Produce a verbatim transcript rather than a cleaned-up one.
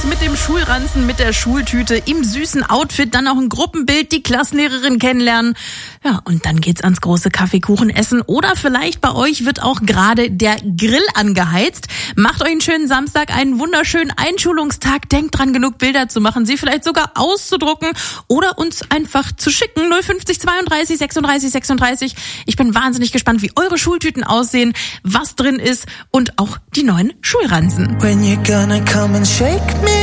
mit dem Schulranzen, mit der Schultüte, im süßen Outfit, dann auch ein Gruppenbild, die Klassenlehrerin kennenlernen. Ja, und dann geht's ans große Kaffeekuchenessen. Oder vielleicht bei euch wird auch gerade der Grill angeheizt. Macht euch einen schönen Samstag, einen wunderschönen Einschulungstag. Denkt dran, genug Bilder zu machen, sie vielleicht sogar auszudrucken oder uns einfach zu schicken. null fünfzig zweiunddreißig sechsunddreißig sechsunddreißig. Ich bin wahnsinnig gespannt, wie eure Schultüten aussehen, was drin ist und auch die neuen Schulranzen. When you gonna come and shake me